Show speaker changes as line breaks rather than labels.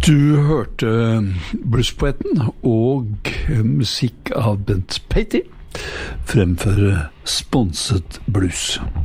Du hørte bluespoeten og musikk av Bent Patey fremføre sponset blues.